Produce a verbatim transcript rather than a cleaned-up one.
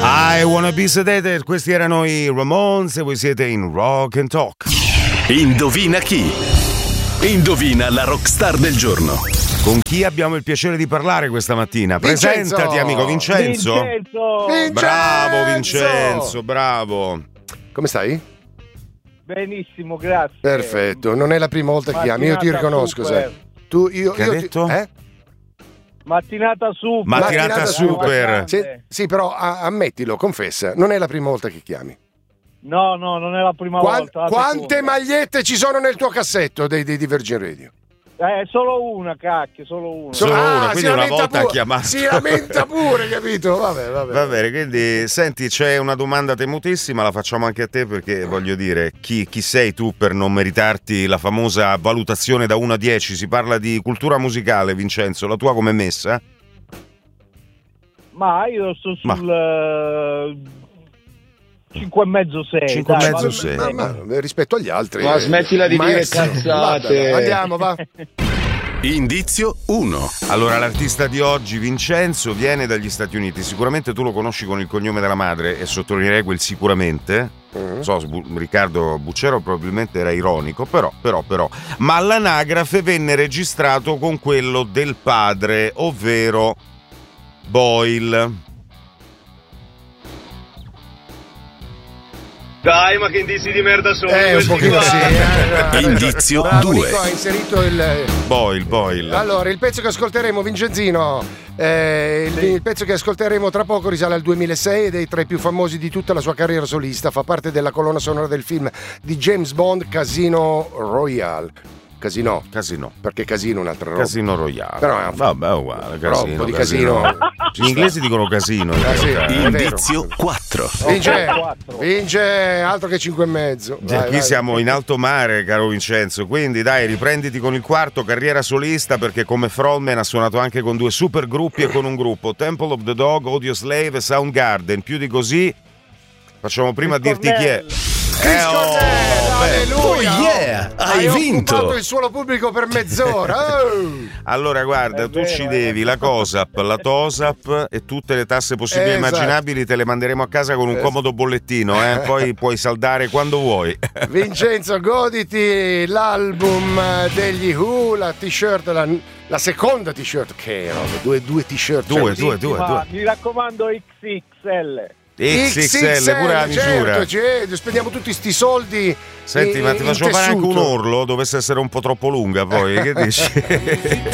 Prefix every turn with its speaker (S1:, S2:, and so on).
S1: I wanna be sedated. Questi erano i Ramones e voi siete in Rock and Talk.
S2: Indovina chi? Indovina la rockstar del giorno.
S1: Con chi abbiamo il piacere di parlare questa mattina?
S3: Vincenzo.
S1: Presentati, amico Vincenzo.
S4: Vincenzo.
S3: Vincenzo.
S1: Bravo Vincenzo, bravo.
S3: Come stai?
S4: Benissimo, grazie.
S3: Perfetto, non è la prima volta che chiami, io ti
S4: Mattinata
S3: riconosco,
S4: super.
S3: sai. Tu, io,
S1: Che
S3: io
S1: hai
S3: ti-
S1: detto?
S3: eh?
S4: Mattinata super.
S1: Mattinata
S3: Mattinata
S1: super.
S3: Sì, sì, però a- ammettilo, confessa, non è la prima volta che chiami.
S4: No, no, non è la prima
S3: Qua-
S4: volta. la
S3: quante
S4: seconda.
S3: magliette ci sono nel tuo cassetto dei, dei, di Virgin Radio?
S4: Eh, solo una, cacchio, solo una.
S1: Solo
S3: Ah,
S1: una,
S3: si
S1: quindi una
S3: lamenta
S1: volta ha
S3: pure-
S1: chiamato.
S3: Si lamenta pure, capito? Vabbè, vabbè.
S1: Va bene, quindi senti, c'è una domanda temutissima, la facciamo anche a te perché voglio dire, chi, chi sei tu per non meritarti la famosa valutazione da uno a dieci? Si parla di cultura musicale, Vincenzo, la tua com'è messa?
S4: Ma io sto sul eh, cinque e mezzo sei.
S1: Cinque e
S4: dai,
S1: mezzo,
S4: va
S1: sei.
S4: bene.
S3: Ma, ma rispetto agli altri.
S5: Ma
S3: eh,
S5: smettila di dire
S3: maestro,
S5: cazzate.
S3: vada, andiamo, va.
S2: Indizio uno.
S1: Allora, l'artista di oggi, Vincenzo, viene dagli Stati Uniti. Sicuramente tu lo conosci con il cognome della madre e sottolineerei quel sicuramente.
S3: Mm.
S1: Non so, Bu- Riccardo Bucero probabilmente era ironico, però, però, però. Ma l'anagrafe venne registrato con quello del padre, ovvero Boyle.
S5: Dai, ma che indizi di merda sono
S3: Eh, un
S5: questi
S3: pochino
S5: qua?
S3: sì. eh.
S2: Indizio
S3: Bravo,
S2: due.
S3: Nico, ha inserito il...
S1: Boyle, Boyle.
S3: Allora, il pezzo che ascolteremo, Vincenzino, eh, il, il pezzo che ascolteremo tra poco risale al duemilasei ed è tra i più famosi di tutta la sua carriera solista. Fa parte della colonna sonora del film di James Bond, Casino Royale. Casino,
S1: Casino.
S3: perché Casino è un'altra roba.
S1: Casino Royale.
S3: Però è un-
S1: Vabbè, è uguale.
S3: Però
S1: Casino,
S3: un po' di casino.
S1: Gli inglesi dicono casino. in
S3: Ah, sì.
S1: realtà.
S3: È vero.
S2: Indizio quattro.
S3: Vince,
S4: quattro.
S3: vince altro che cinque e mezzo.
S1: Già,
S3: Vai,
S1: qui
S3: vai.
S1: siamo in alto mare, caro Vincenzo, quindi dai, riprenditi con il quarto, carriera solista, perché come frontman ha suonato anche con due super gruppi e con un gruppo, Temple of the Dog, Audioslave e Soundgarden. Più di così, facciamo prima a dirti chi è.
S3: Chris
S1: Eh, oh,
S3: Cornell,
S1: beh.
S3: alleluia.
S2: Oh, yeah, hai vinto.
S3: occupato il suolo pubblico per mezz'ora. Oh.
S1: Allora guarda,
S4: È
S1: tu
S4: vero,
S1: ci
S4: eh.
S1: devi la COSAP, la TOSAP e tutte le tasse possibili e
S3: Esatto.
S1: immaginabili, te le manderemo a casa con un
S3: Es-
S1: comodo bollettino, eh? Poi puoi saldare quando vuoi.
S3: Vincenzo, goditi l'album degli Who, la t-shirt, la, la seconda t-shirt che erano, due, due t-shirt.
S1: Due,
S3: cioè,
S1: due, due,
S4: Ma
S1: due.
S4: mi raccomando X X L.
S1: X X L, pure la misura.
S3: certo, certo, spendiamo tutti sti soldi.
S1: Senti,
S3: in-
S1: ma ti
S3: in
S1: faccio fare anche un
S3: tessuto.
S1: orlo, dovesse essere un po' troppo lunga poi, che dici?